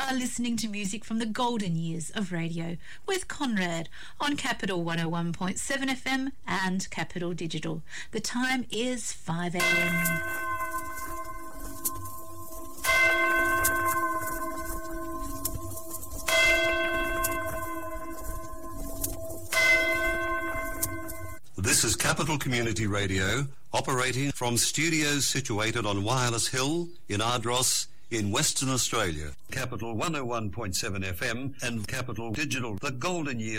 are listening to music from the golden years of radio with Conrad on Capital 101.7 FM and Capital Digital. The time is 5 a.m. This is Capital Community Radio, operating from studios situated on Wireless Hill in Ardross in Western Australia. Capital 101.7 FM and Capital Digital, the golden years